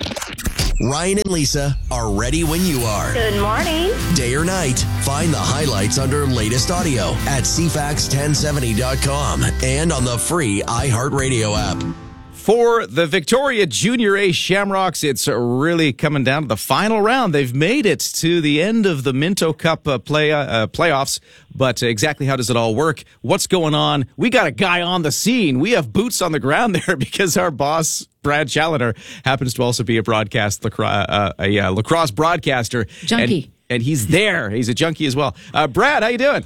Ryan and Lisa are ready when you are. Good morning. Day or night, find the highlights under latest audio at c fax ten seventy dot com and on the free iHeartRadio app. For the Victoria Junior A Shamrocks, it's really coming down to the final round. They've made it to the end of the Minto Cup uh, play uh, playoffs, but exactly how does it all work? What's going on? We got a guy on the scene. We have boots on the ground there because our boss, Brad Challoner, happens to also be a broadcast lacrosse, uh, a uh, lacrosse broadcaster. Junkie. And, and he's there. He's a junkie as well. Uh, Brad, how you doing?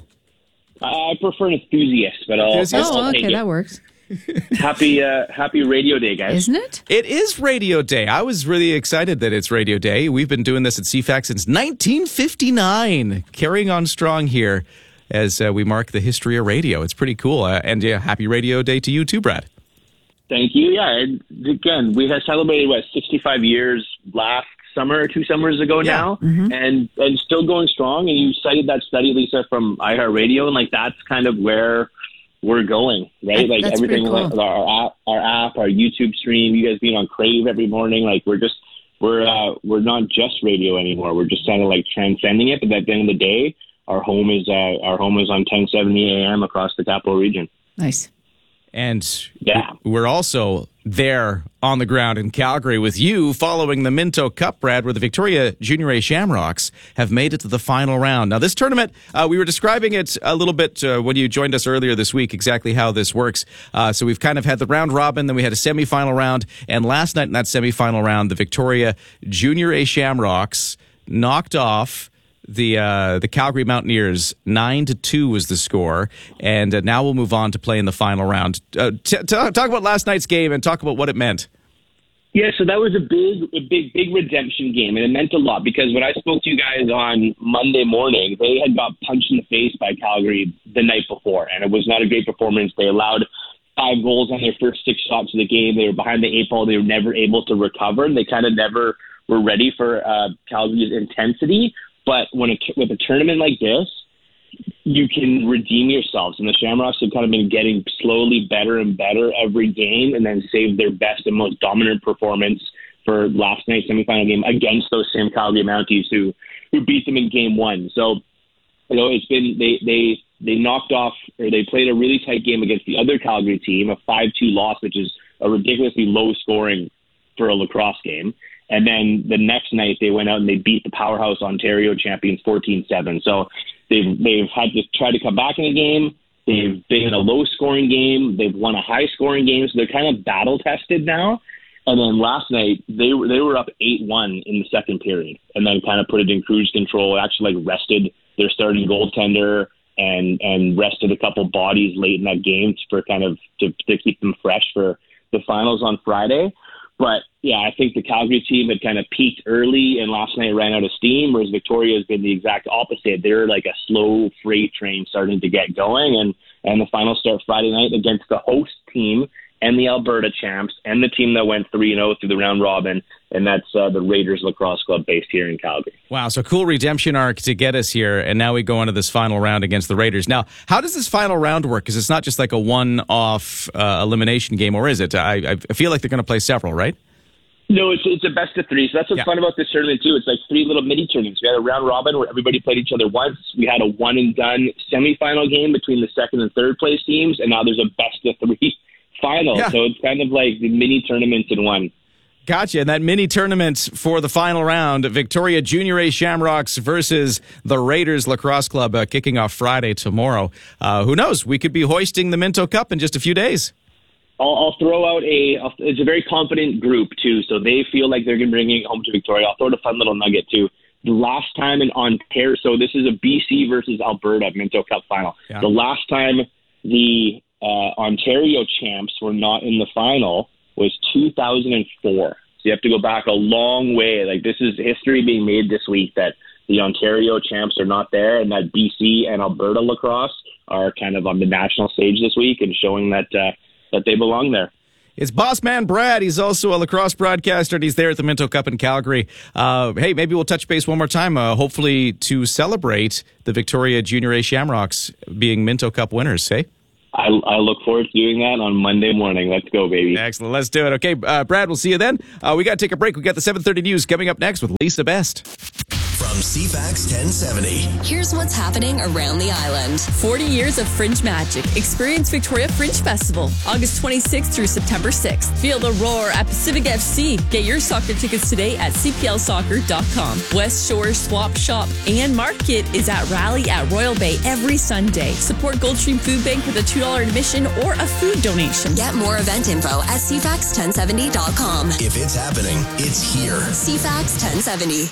I prefer an enthusiast, but I'll, Enthusiast? I'll Oh, take okay, it. that works. Happy, uh, happy Radio Day, guys. Isn't it? It is Radio Day. I was really excited that it's Radio Day. We've been doing this at C FAX since nineteen fifty-nine, carrying on strong here as uh, we mark the history of radio. It's pretty cool. Uh, and yeah, happy Radio Day to you too, Brad. Thank you. Yeah, and again, we have celebrated, what, sixty-five years last summer, two summers ago Yeah. now, and and still going strong. And you cited that study, Lisa, from iHeartRadio, and like that's kind of where we're going, right? Like That's everything, pretty cool. like our app, our app, our YouTube stream, you guys being on Crave every morning, like we're just we're uh, we're not just radio anymore. We're just kind of like transcending it. But at the end of the day, our home is uh, our home is on ten seventy A M across the capital region. Nice. And Yeah. we're also there on the ground in Calgary with you following the Minto Cup, Brad, where the Victoria Junior A Shamrocks have made it to the final round. Now, this tournament, uh, we were describing it a little bit uh, when you joined us earlier this week, exactly how this works. Uh, so we've kind of had the round robin, then we had a semifinal round, and last night in that semifinal round, the Victoria Junior A Shamrocks knocked off the uh, the Calgary Mountaineers. Nine to two was the score, and uh, now we'll move on to play in the final round. Uh, t- t- talk about last night's game and talk about what it meant. Yeah, so that was a big, a big, big redemption game, and it meant a lot because when I spoke to you guys on Monday morning, they had got punched in the face by Calgary the night before, and it was not a great performance. They allowed five goals on their first six shots of the game. They were behind the eight ball. They were never able to recover. They kind of never were ready for uh, Calgary's intensity. But when it, with a tournament like this, you can redeem yourselves. And the Shamrocks have kind of been getting slowly better and better every game and then saved their best and most dominant performance for last night's semifinal game against those same Calgary Mounties who, who beat them in game one. So, you know, it's been they, they, they knocked off or they played a really tight game against the other Calgary team, a five two loss, which is a ridiculously low scoring for a lacrosse game. And then the next night they went out and they beat the powerhouse Ontario champions fourteen seven. So they've they've had to try to come back in the game. They've been in a low-scoring game. They've won a high-scoring game. So they're kind of battle-tested now. And then last night they were they were up eight one in the second period, and then kind of put it in cruise control. Actually, like rested their starting goaltender and and rested a couple bodies late in that game for kind of to, to keep them fresh for the finals on Friday. But, yeah, I think the Calgary team had kind of peaked early and last night ran out of steam, whereas Victoria has been the exact opposite. They're like a slow freight train starting to get going, and, and the finals start Friday night against the host team and the Alberta champs and the team that went three and oh through the round robin, and that's uh, the Raiders Lacrosse Club based here in Calgary. Wow, so cool redemption arc to get us here, and now we go into this final round against the Raiders. Now, how does this final round work? Because it's not just like a one-off uh, elimination game, or is it? I, I feel like they're going to play several, right? No, it's it's a best of three. So that's what's Yeah. fun about this tournament, too. It's like three little mini tournaments. We had a round robin where everybody played each other once. We had a one-and-done semifinal game between the second and third place teams, and now there's a best of three final. Yeah. So it's kind of like the mini tournaments in one. Gotcha. And that mini tournament for the final round, Victoria Junior A Shamrocks versus the Raiders Lacrosse Club, uh, kicking off Friday tomorrow. Uh, who knows? We could be hoisting the Minto Cup in just a few days. I'll, I'll throw out a, it's a very confident group, too, so they feel like they're going to bring it home to Victoria. I'll throw out a fun little nugget, too. The last time in Ontario, so this is a B C versus Alberta Minto Cup final. Yeah. The last time the uh, Ontario champs were not in the final was two thousand four. So you have to go back a long way. Like, this is history being made this week that the Ontario champs are not there, and that B C and Alberta lacrosse are kind of on the national stage this week and showing that uh, that they belong there. It's Boss Man Brad. He's also a lacrosse broadcaster, and he's there at the Minto Cup in Calgary. Uh, hey, maybe we'll touch base one more time, uh, hopefully to celebrate the Victoria Junior A Shamrocks being Minto Cup winners, hey? I, I look forward to doing that on Monday morning. Let's go, baby. Excellent. Let's do it. Okay, uh, Brad, we'll see you then. Uh, we got to take a break. We got the seven thirty news coming up next with Lisa Best. From C FAX ten seventy. Here's what's happening around the island. forty years of Fringe magic. Experience Victoria Fringe Festival, August twenty-sixth through September sixth. Feel the roar at Pacific F C. Get your soccer tickets today at c p l soccer dot com. West Shore Swap Shop and Market is at Rally at Royal Bay every Sunday. Support Goldstream Food Bank with a two dollars admission or a food donation. Get more event info at c fax ten seventy dot com. If it's happening, it's here. C FAX ten seventy.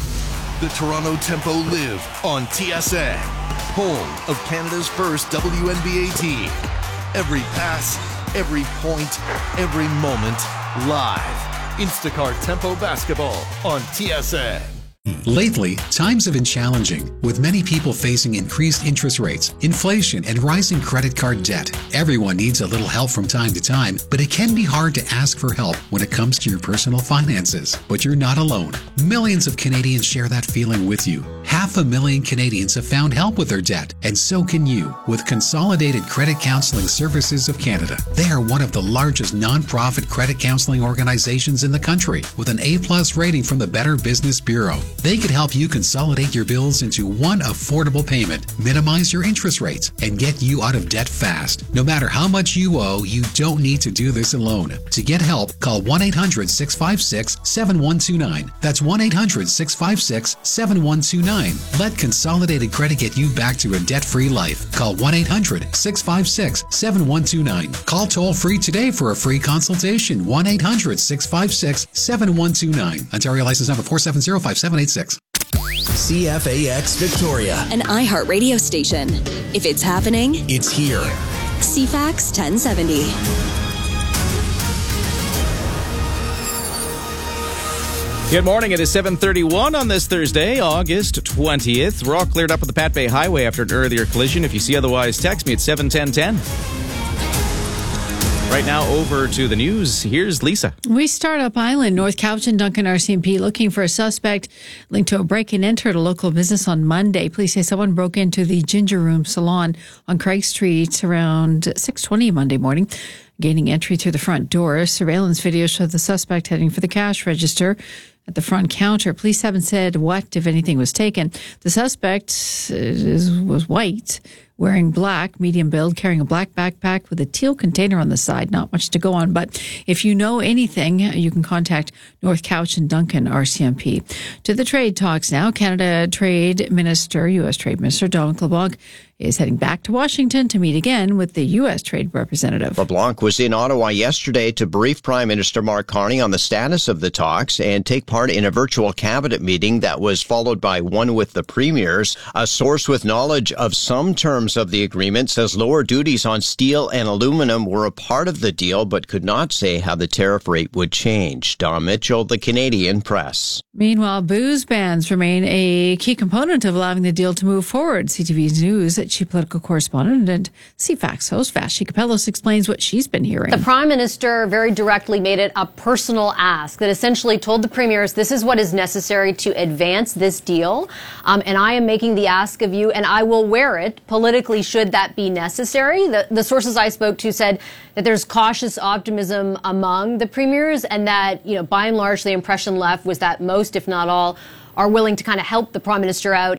The Toronto Tempo live on T S N, home of Canada's first W N B A team. Every pass, every point, every moment, live. Instacart Tempo Basketball on T S N. Lately, times have been challenging, with many people facing increased interest rates, inflation, and rising credit card debt. Everyone needs a little help from time to time, but it can be hard to ask for help when it comes to your personal finances. But you're not alone. Millions of Canadians share that feeling with you. Half a million Canadians have found help with their debt, and so can you with Consolidated Credit Counseling Services of Canada. They are one of the largest nonprofit credit counseling organizations in the country, with an A plus rating from the Better Business Bureau. They could help you consolidate your bills into one affordable payment, minimize your interest rates, and get you out of debt fast. No matter how much you owe, you don't need to do this alone. To get help, call one eight hundred six five six seven one two nine. That's one eight hundred six five six seven one two nine. Let Consolidated Credit get you back to a debt-free life. Call one eight hundred six five six seven one two nine. Call toll-free today for a free consultation. one eight hundred six five six seven one two nine. Ontario license number four seven zero five seven eight six. C F A X Victoria, an iHeart radio station. If it's happening, it's here. C FAX ten seventy. Good morning. It is seven thirty-one on this Thursday, August twentieth. We're all cleared up on the Pat Bay Highway after an earlier collision. If you see otherwise, text me at seven ten ten. Right now, over to the news. Here's Lisa. We start up Island. North Cowichan Duncan R C M P looking for a suspect linked to a break and enter at a local business on Monday. Police say someone broke into the Ginger Room Salon on Craig Street around six twenty Monday morning, gaining entry through the front door. Surveillance video showed the suspect heading for the cash register at the front counter. Police haven't said what, if anything, was taken. The suspect is, was white, wearing black, medium build, carrying a black backpack with a teal container on the side. Not much to go on, but if you know anything, you can contact North Cowichan Duncan R C M P. To the trade talks now. Canada Trade Minister, U S Trade Minister Donald LeBlanc is heading back to Washington to meet again with the U S Trade Representative. LeBlanc was in Ottawa yesterday to brief Prime Minister Mark Carney on the status of the talks and take part in a virtual cabinet meeting that was followed by one with the premiers. A source with knowledge of some terms of the agreement says lower duties on steel and aluminum were a part of the deal, but could not say how the tariff rate would change. Don Mitchell, the Canadian Press. Meanwhile, booze bans remain a key component of allowing the deal to move forward. C T V's News chief political correspondent and C FAX host Vashti Kapellos explains what she's been hearing. The Prime Minister very directly made it a personal ask that essentially told the premiers this is what is necessary to advance this deal, um, and I am making the ask of you, and I will wear it politically should that be necessary. The, the sources I spoke to said that there's cautious optimism among the premiers, and that, you know, by and large, the impression left was that most, if not all, are willing to kind of help the Prime Minister out.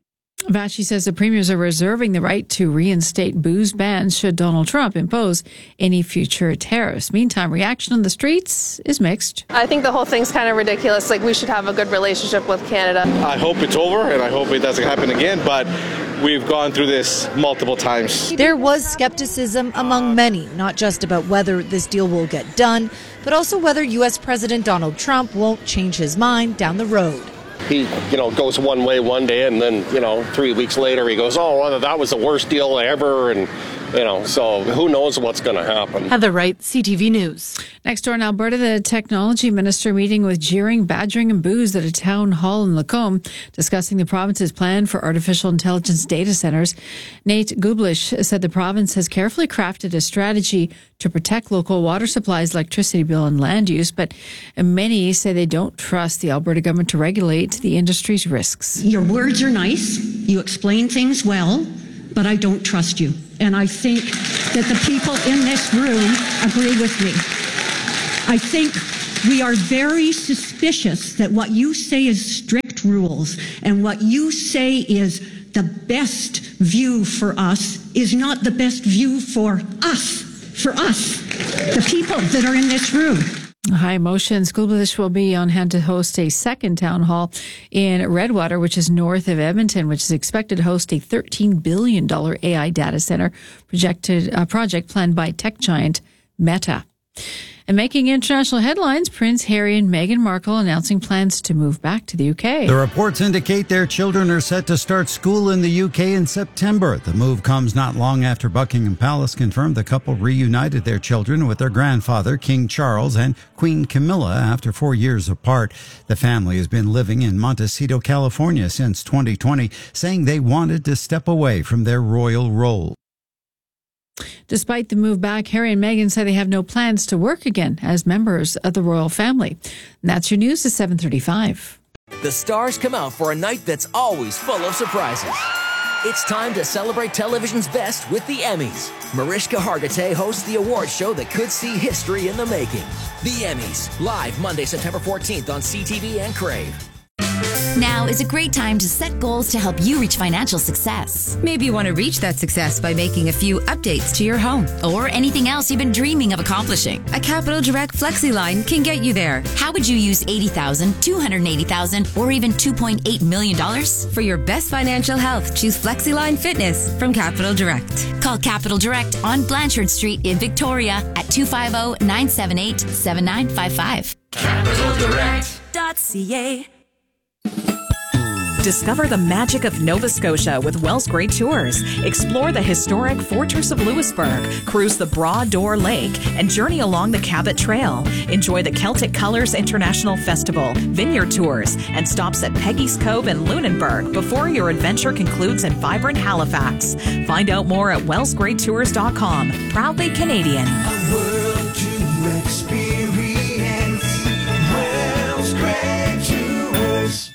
Vachi says the premiers are reserving the right to reinstate booze bans should Donald Trump impose any future tariffs. Meantime, reaction on the streets is mixed. I think the whole thing's kind of ridiculous. Like, we should have a good relationship with Canada. I hope it's over, and I hope it doesn't happen again, but we've gone through this multiple times. There was skepticism among many, not just about whether this deal will get done, but also whether U S President Donald Trump won't change his mind down the road. He, you know, goes one way one day, and then, you know, three weeks later he goes, oh, well, that was the worst deal ever, and, you know, so who knows what's going to happen. Heather Wright, C T V News. Next door in Alberta, the technology minister meeting with jeering, badgering, and booze at a town hall in Lacombe, discussing the province's plan for artificial intelligence data centers. Nate Gublish said the province has carefully crafted a strategy to protect local water supplies, electricity bill, and land use, but many say they don't trust the Alberta government to regulate the industry's risks. Your words are nice, you explain things well, but I don't trust you. And I think that the people in this room agree with me. I think we are very suspicious that what you say is strict rules and what you say is the best view for us is not the best view for us, for us, the people that are in this room. High Emotions. Gublish will be on hand to host a second town hall in Redwater, which is north of Edmonton, which is expected to host a thirteen billion dollars A I data center projected uh, project planned by tech giant Meta. And making international headlines, Prince Harry and Meghan Markle announcing plans to move back to the U K. The reports indicate their children are set to start school in the U K in September. The move comes not long after Buckingham Palace confirmed the couple reunited their children with their grandfather, King Charles, and Queen Camilla after four years apart. The family has been living in Montecito, California since twenty twenty, saying they wanted to step away from their royal role. Despite the move back, Harry and Meghan say they have no plans to work again as members of the royal family. And that's your news at seven thirty-five. The stars come out for a night that's always full of surprises. It's time to celebrate television's best with the Emmys. Mariska Hargitay hosts the award show that could see history in the making. The Emmys, live Monday, September fourteenth on C T V and Crave. Now is a great time to set goals to help you reach financial success. Maybe you want to reach that success by making a few updates to your home or anything else you've been dreaming of accomplishing. A Capital Direct FlexiLine can get you there. How would you use eighty thousand dollars, two hundred eighty thousand dollars, or even two point eight million dollars? For your best financial health, choose FlexiLine Fitness from Capital Direct. Call Capital Direct on Blanchard Street in Victoria at two five zero, nine seven eight, seven nine five five. Capital Direct dot C A. Discover the magic of Nova Scotia with Wells Great Tours. Explore the historic Fortress of Louisbourg, cruise the Broad Door Lake, and journey along the Cabot Trail. Enjoy the Celtic Colors International Festival, vineyard tours, and stops at Peggy's Cove and Lunenburg before your adventure concludes in vibrant Halifax. Find out more at wells great tours dot com. Proudly Canadian. A world to experience. Wells Great Tours.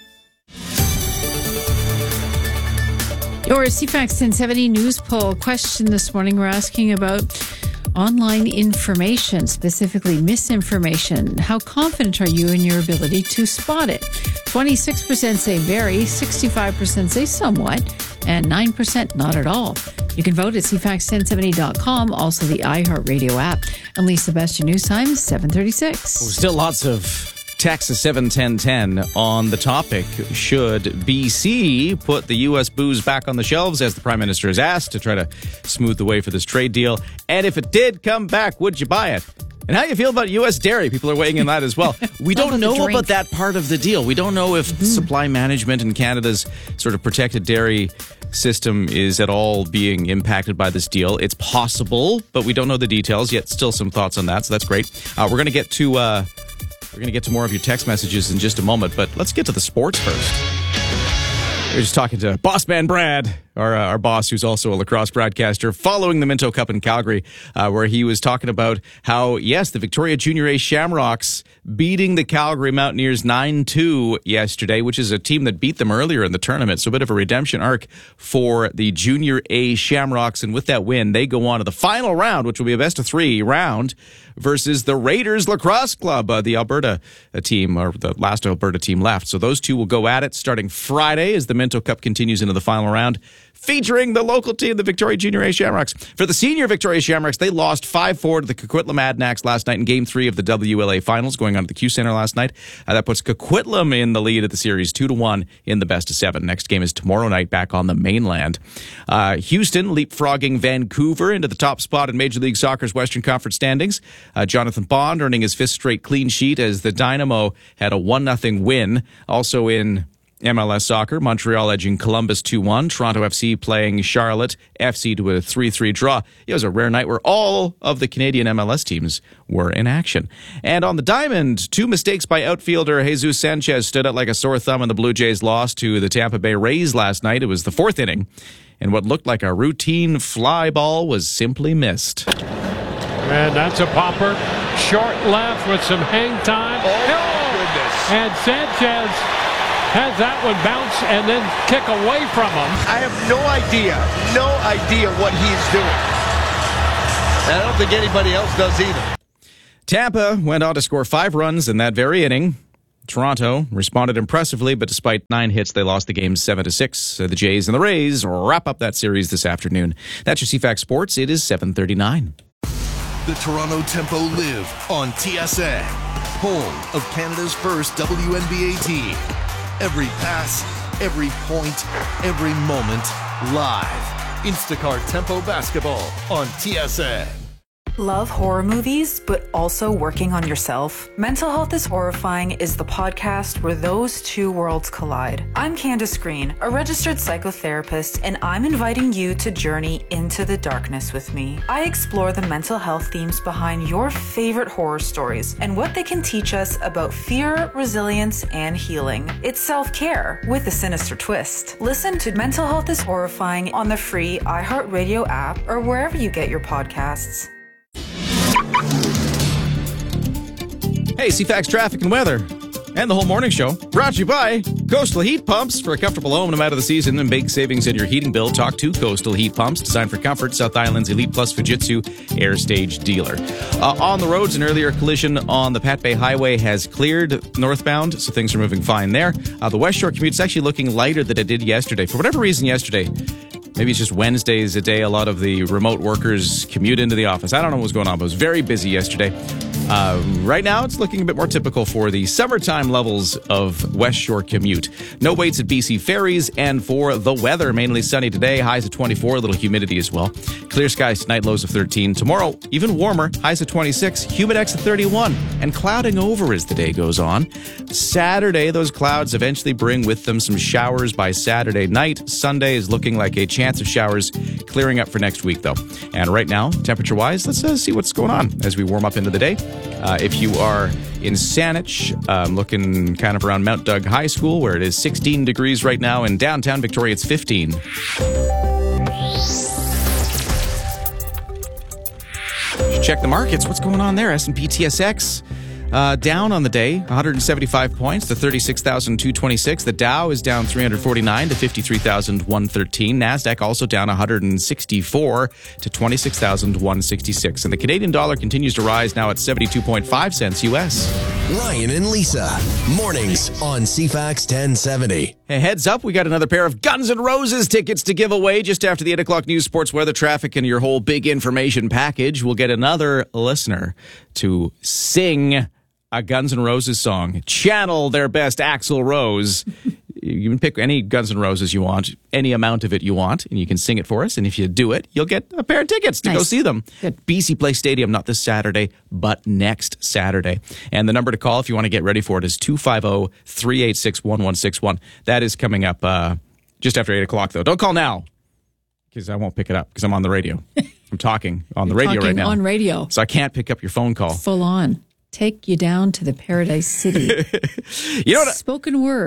Your C FAX ten seventy news poll question this morning. We're asking about online information, specifically misinformation. How confident are you in your ability to spot it? twenty-six percent say very, sixty-five percent say somewhat, and nine percent not at all. You can vote at C FAX ten seventy dot com, also the iHeartRadio app. And Lisa Best, your news time, seven thirty-six. Still lots of Texas seven ten ten on the topic. Should B C put the U S booze back on the shelves, as the Prime Minister has asked, to try to smooth the way for this trade deal? And if it did come back, would you buy it? And how do you feel about U S dairy? People are weighing in that as well. We don't know about that part of the deal. We don't know if mm-hmm. supply management in Canada's sort of protected dairy system is at all being impacted by this deal. It's possible, but we don't know the details yet. Still some thoughts on that, so that's great. Uh, we're going to get to... Uh, We're going to get to more of your text messages in just a moment, but let's get to the sports first. We're just talking to Boss Man Brad our uh, our boss, who's also a lacrosse broadcaster, following the Minto Cup in Calgary, uh, where he was talking about how, yes, the Victoria Junior A Shamrocks beating the Calgary Mountaineers nine two yesterday, which is a team that beat them earlier in the tournament. So a bit of a redemption arc for the Junior A Shamrocks. And with that win, they go on to the final round, which will be a best of three round versus the Raiders Lacrosse Club, uh, the Alberta uh, team, or the last Alberta team left. So those two will go at it starting Friday as the Minto Cup continues into the final round, featuring the local team, the Victoria Junior A Shamrocks. For the senior Victoria Shamrocks, they lost five four to the Coquitlam Adnax last night in Game three of the W L A Finals, going on at the Q Center last night. Uh, that puts Coquitlam in the lead of the series, two to one in the best of seven. Next game is tomorrow night back on the mainland. Uh, Houston leapfrogging Vancouver into the top spot in Major League Soccer's Western Conference standings. Uh, Jonathan Bond earning his fifth straight clean sheet as the Dynamo had a one nothing win. Also in M L S Soccer, Montreal edging Columbus two one. Toronto F C playing Charlotte F C to a three three draw. It was a rare night where all of the Canadian M L S teams were in action. And on the diamond, two mistakes by outfielder Jesus Sanchez stood out like a sore thumb in the Blue Jays' loss to the Tampa Bay Rays last night. It was the fourth inning, and what looked like a routine fly ball was simply missed. And that's a popper. Short left with some hang time. Oh, my goodness. And Sanchez has that one bounce and then kick away from him. I have no idea, no idea what he's doing. I don't think anybody else does either. Tampa went on to score five runs in that very inning. Toronto responded impressively, but despite nine hits, they lost the game seven to six. So the Jays and the Rays wrap up that series this afternoon. That's your C FAX Sports. It is seven thirty-nine. The Toronto Tempo live on T S A, home of Canada's first W N B A team. Every pass, every point, every moment, live. Instacart Tempo Basketball on T S A. Love horror movies, but also working on yourself? Mental Health is Horrifying is the podcast where those two worlds collide. I'm Candace Green, a registered psychotherapist, and I'm inviting you to journey into the darkness with me. I explore the mental health themes behind your favorite horror stories and what they can teach us about fear, resilience, and healing. It's self-care with a sinister twist. Listen to Mental Health is Horrifying on the free iHeartRadio app or wherever you get your podcasts. Hey, C FAX traffic and weather and the whole morning show brought to you by Coastal Heat Pumps. For a comfortable home no matter the season and big savings in your heating bill, talk to Coastal Heat Pumps, designed for comfort. South Island's Elite Plus Fujitsu Air Stage dealer. Uh, on the roads, an earlier collision on the Pat Bay Highway has cleared northbound, so things are moving fine there. Uh, the West Shore commute is actually looking lighter than it did yesterday. For whatever reason yesterday, maybe it's just Wednesday is a day a lot of the remote workers commute into the office. I don't know what was going on, but it was very busy yesterday. Uh, right now, it's looking a bit more typical for the summertime levels of West Shore commute. No waits at B C Ferries, and for the weather, mainly sunny today, highs of twenty-four, a little humidity as well. Clear skies tonight, lows of thirteen. Tomorrow, even warmer, highs of twenty-six, humidex of thirty-one, and clouding over as the day goes on. Saturday, those clouds eventually bring with them some showers by Saturday night. Sunday is looking like a chance of showers, clearing up for next week, though. And right now, temperature-wise, let's uh, see what's going on as we warm up into the day. Uh, if you are in Saanich, um, looking kind of around Mount Doug High School, where it is sixteen degrees right now. In downtown Victoria, it's fifteen. Check the markets. What's going on there? S and P T S X uh, down on the day, one hundred seventy-five points to thirty-six thousand two hundred twenty-six. The Dow is down three hundred forty-nine to fifty-three thousand one hundred thirteen. NASDAQ also down one hundred sixty-four to twenty-six thousand one hundred sixty-six. And the Canadian dollar continues to rise, now at seventy-two point five cents U S. Ryan and Lisa, mornings on C FAX ten seventy. Hey, heads up, we got another pair of Guns N' Roses tickets to give away just after the eight o'clock news, sports, weather, traffic, and your whole big information package. We'll get another listener to sing a Guns N' Roses song, channel their best Axl Rose. You can pick any Guns N' Roses you want, any amount of it you want, and you can sing it for us. And if you do it, you'll get a pair of tickets to nice. Go see them. Good. B C Place Stadium, not this Saturday, but next Saturday. And the number to call if you want to get ready for it is two five zero, three eight six, one one six one. That is coming up uh, just after eight o'clock, though. Don't call now, because I won't pick it up, because I'm on the radio. I'm talking on the You're radio right now. on radio. So I can't pick up your phone call. Full on. Take you down to the Paradise City. You know what? Spoken word.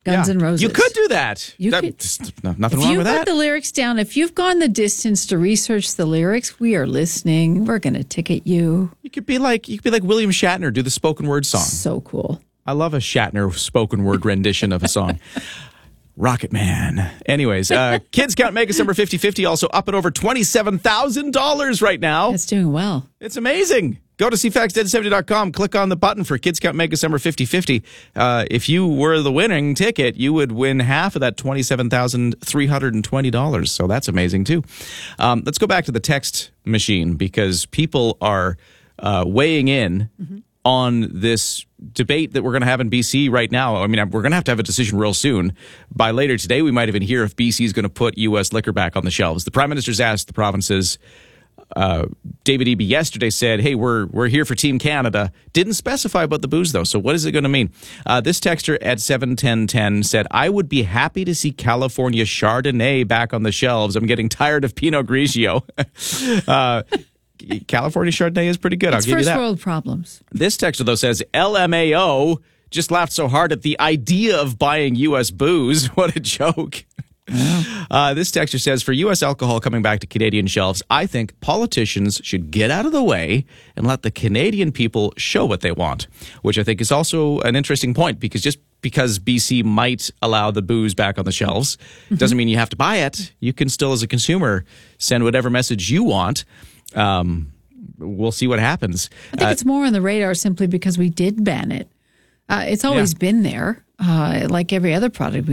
Guns Yeah. N' Roses. You could do that. You That- could- just no- nothing If wrong you with put that. the lyrics down, if you've gone the distance to research the lyrics, we are listening. We're going to ticket you. You could be like you could be like William Shatner, do the spoken word song. So cool. I love a Shatner spoken word rendition of a song. Rocket Man. Anyways, uh, Kids Count Mega Summer fifty fifty also up at over twenty-seven thousand dollars right now. It's doing well. It's amazing. Go to C F A X ten seventy dot com, click on the button for Kids Count Mega Summer fifty fifty. Uh, if you were the winning ticket, you would win half of that twenty-seven thousand three hundred twenty dollars. So that's amazing, too. Um, let's go back to the text machine because people are uh, weighing in mm-hmm. on this debate that we're going to have in B C right now. I mean, we're going to have to have a decision real soon. By later today, we might even hear if B C is going to put U S liquor back on the shelves. The Prime Minister's asked the provinces. Uh, David Eby yesterday said, hey, we're we're here for Team Canada. Didn't specify about the booze, though. So what is it going to mean? Uh, this texter at seven ten ten said, I would be happy to see California Chardonnay back on the shelves. I'm getting tired of Pinot Grigio. uh, California Chardonnay is pretty good. It's I'll give you first that. world problems. This texter, though, says, L M A O just laughed so hard at the idea of buying U S booze. What a joke. Uh, this texter says, for U S alcohol coming back to Canadian shelves, I think politicians should get out of the way and let the Canadian people show what they want, which I think is also an interesting point because just because B C might allow the booze back on the shelves doesn't mean you have to buy it. You can still, as a consumer, send whatever message you want. Um, we'll see what happens. I think Uh, it's more on the radar simply because we did ban it. Uh, it's always Yeah. been there, uh, like every other product.